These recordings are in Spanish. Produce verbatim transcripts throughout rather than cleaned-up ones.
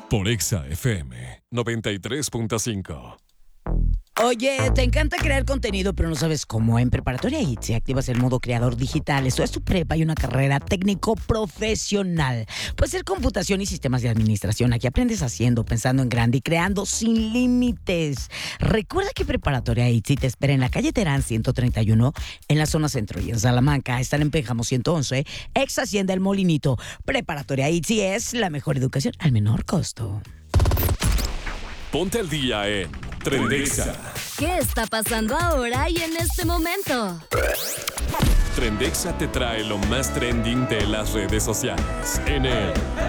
Por Exa F M noventa y tres punto cinco. Oye, te encanta crear contenido, pero no sabes cómo. En Preparatoria I T S E activas el modo creador digital. Esto es tu prepa y una carrera técnico-profesional. Puede ser computación y sistemas de administración. Aquí aprendes haciendo, pensando en grande y creando sin límites. Recuerda que Preparatoria I T S E te espera en la calle Terán ciento treinta y uno, en la zona centro, y en Salamanca están en Pénjamo ciento once, ex Hacienda El Molinito. Preparatoria I T S E es la mejor educación al menor costo. Ponte al día en Trendexa. ¿Qué está pasando ahora y en este momento? Trendexa te trae lo más trending de las redes sociales en el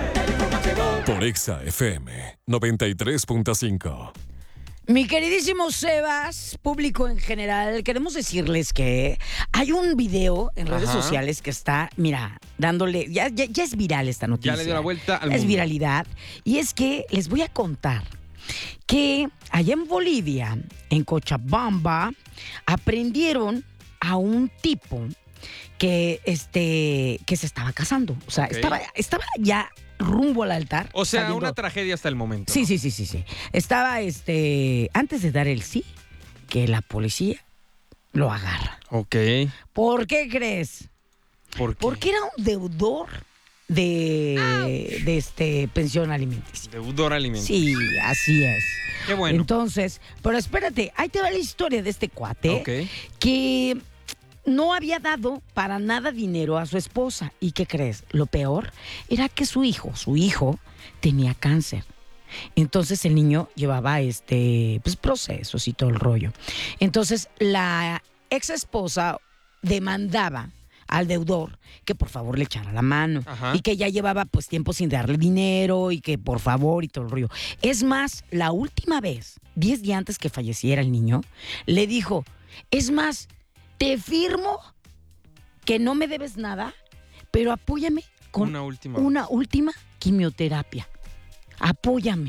Por Exa F M noventa y tres punto cinco. Mi queridísimo Sebas, público en general, queremos decirles que hay un video en redes Ajá. sociales que está, mira, dándole, ya, ya, ya es viral esta noticia. Ya le dio la vuelta al Es mundo. viralidad. Y es que les voy a contar que allá en Bolivia, en Cochabamba, aprendieron a un tipo que, este, que se estaba casando. O sea, Ok. estaba, estaba ya rumbo al altar. O sea, saliendo- una tragedia hasta el momento. Sí, ¿no? sí, sí, sí, sí. Estaba, este, antes de dar el sí, que la policía lo agarra. Ok. ¿Por qué crees? ¿Por qué? Porque era un deudor de, de este, pensión alimenticia. Deudor alimenticio. Sí, así es. Qué bueno. Entonces, pero espérate, ahí te va la historia de este cuate Ok. que no había dado para nada dinero a su esposa. ¿Y qué crees? Lo peor era que su hijo, su hijo, tenía cáncer. Entonces el niño llevaba este, pues, procesos y todo el rollo. Entonces la ex esposa demandaba al deudor que por favor le echara la mano. Ajá. Y que ya llevaba pues tiempo sin darle dinero y que por favor y todo el rollo. Es más, la última vez, diez días antes que falleciera el niño, le dijo, es más, te firmo que no me debes nada, pero apóyame con Una última. una última quimioterapia. Apóyame.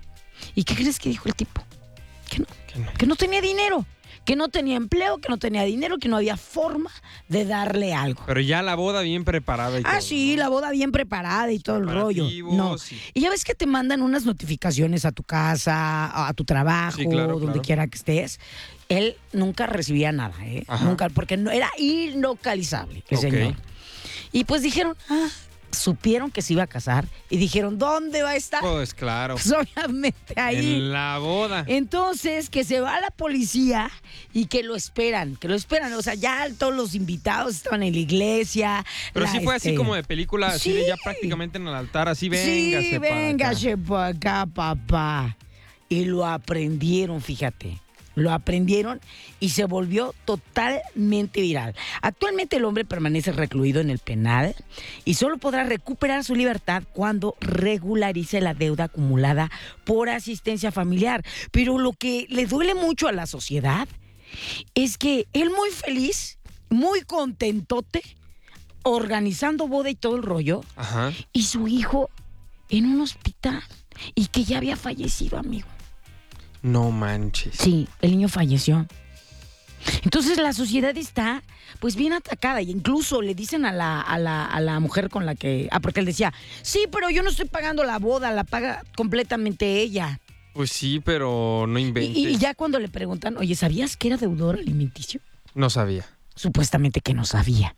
¿Y qué crees que dijo el tipo? Que no, Que no. que no tenía dinero, que no tenía empleo, que no tenía dinero, que no había forma de darle algo. Pero ya la boda bien preparada y Ah, todo, sí, ¿no? la boda bien preparada y todo el rollo. Preparativos No. y- Y ya ves que te mandan unas notificaciones a tu casa, a tu trabajo, Sí, claro, donde claro. quiera que estés. Él nunca recibía nada, ¿eh? Ajá. Nunca, porque no, era ilocalizable, el Ok. señor. Y pues dijeron, ah, supieron que se iba a casar y dijeron, ¿dónde va a estar? Pues claro. Pues obviamente ahí. En la boda. Entonces, que se va a la policía y que lo esperan, que lo esperan. O sea, ya todos los invitados estaban en la iglesia. Pero la, sí fue así este, como de película, así de Sí. ya prácticamente en el altar, así véngase Sí, para acá. véngase para acá, papá. Y lo aprendieron, fíjate. Lo aprendieron y se volvió totalmente viral. Actualmente el hombre permanece recluido en el penal y solo podrá recuperar su libertad cuando regularice la deuda acumulada por asistencia familiar. Pero lo que le duele mucho a la sociedad es que él muy feliz, muy contentote, organizando boda y todo el rollo, Ajá. y su hijo en un hospital y que ya había fallecido, amigo. No manches. Sí, el niño falleció. Entonces la sociedad está pues bien atacada y incluso le dicen a la, a la, a la mujer con la que... Ah, porque él decía, sí, pero yo no estoy pagando la boda, la paga completamente ella. Pues sí, pero no Y, inventes. y ya cuando le preguntan, oye, ¿sabías que era deudor alimenticio? No sabía. Supuestamente que no sabía.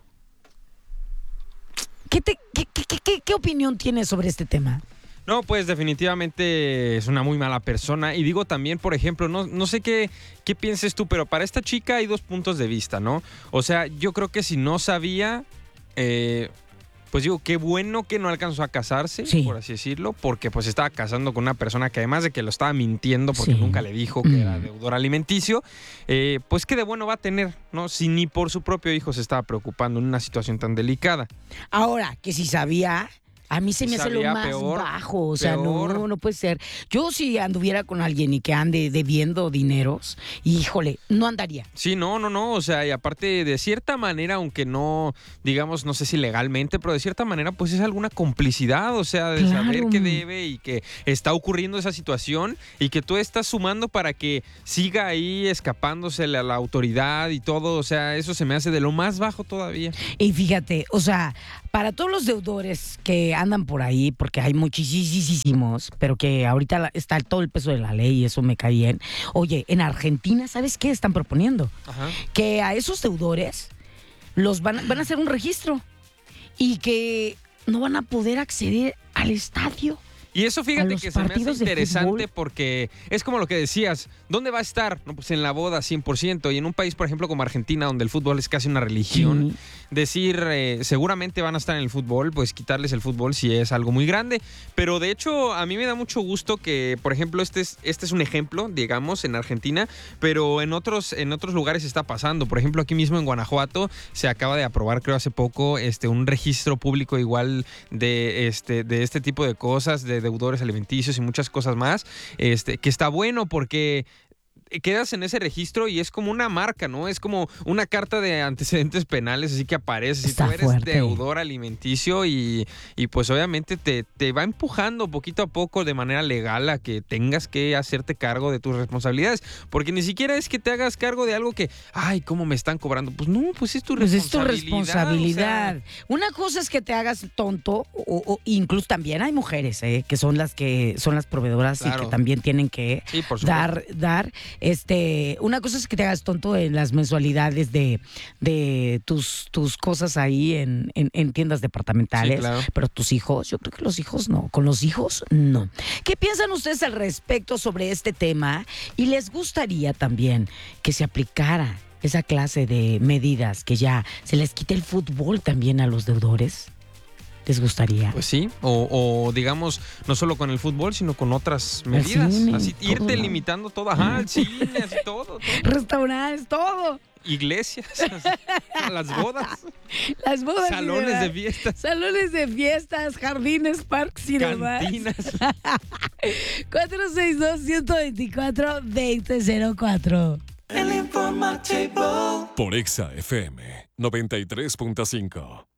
¿Qué, te, qué, qué, qué, qué, qué opinión tienes sobre este tema? No, pues definitivamente es una muy mala persona. Y digo también, por ejemplo, no, no sé qué, qué pienses tú, pero para esta chica hay dos puntos de vista, ¿no? O sea, yo creo que si no sabía, eh, pues digo, qué bueno que no alcanzó a casarse, Sí. por así decirlo, porque pues estaba casando con una persona que además de que lo estaba mintiendo porque Sí. nunca le dijo que Mm. era deudor alimenticio, eh, pues qué de bueno va a tener, ¿no? Si ni por su propio hijo se estaba preocupando en una situación tan delicada. Ahora, que si sabía, a mí se Si me hace lo sabía, más peor, bajo. O sea, peor. no, no puede ser. Yo si anduviera con alguien y que ande debiendo dineros, híjole, no andaría. Sí, no, no, no, o sea, y aparte de cierta manera, aunque no, digamos, no sé si legalmente, pero de cierta manera, pues es alguna complicidad, o sea, de Claro. saber que debe y que está ocurriendo esa situación y que tú estás sumando para que siga ahí escapándosele a la autoridad y todo, o sea, eso se me hace de lo más bajo todavía. Y fíjate, o sea, Para todos los deudores que andan por ahí, porque hay muchísimos, pero que ahorita la- está todo el peso de la ley y eso me cae bien. Oye, en Argentina, ¿sabes qué están proponiendo? Ajá. Que a esos deudores los van, van a hacer un registro y que no van a poder acceder al estadio. Y eso A fíjate los que se me hace partidos de interesante fútbol. porque es como lo que decías, ¿dónde va a estar? No, pues en la boda cien por ciento. Y en un país, por ejemplo, como Argentina, donde el fútbol es casi una religión, Sí. decir eh, seguramente van a estar en el fútbol, pues quitarles el fútbol si es algo muy grande. Pero de hecho, a mí me da mucho gusto que, por ejemplo, este es, este es un ejemplo, digamos, en Argentina, pero en otros, en otros lugares está pasando. Por ejemplo, aquí mismo en Guanajuato se acaba de aprobar, creo, hace poco, este, un registro público igual de este, de este tipo de cosas, de deudores alimenticios y muchas cosas más, este, que está bueno porque quedas en ese registro y es como una marca, ¿no? Es como una carta de antecedentes penales, así que apareces y tú Está eres fuerte. deudor alimenticio y, y pues obviamente te, te va empujando poquito a poco de manera legal a que tengas que hacerte cargo de tus responsabilidades, porque ni siquiera es que te hagas cargo de algo que, ay, ¿cómo me están cobrando? Pues no, pues es tu Pues es tu responsabilidad. responsabilidad. O sea, Una cosa es que te hagas tonto, o, o incluso también hay mujeres, ¿eh? Que son las que son las proveedoras y Claro. que también tienen que sí, por supuesto. dar, dar, este, una cosa es que te hagas tonto en las mensualidades de, de tus, tus cosas ahí en, en, en tiendas departamentales, Sí, claro. pero tus hijos, yo creo que los hijos no, con los hijos no. ¿Qué piensan ustedes al respecto sobre este tema? Y les gustaría también que se aplicara esa clase de medidas, que ya se les quite el fútbol también a los deudores. ¿Les gustaría? Pues sí, o, o digamos, no solo con el fútbol, sino con otras El medidas. cine, así, todo, irte ¿no? limitando todo. Ajá, el cine, así, todo, todo. Restaurantes, todo. Iglesias, así, las bodas, Las bodas. y salones demás. de fiestas, Salones de fiestas, jardines, parques y demás. cantinas. cuatro seis dos, uno dos cuatro, dos cero cero cuatro. Por Exa F M noventa y tres punto cinco.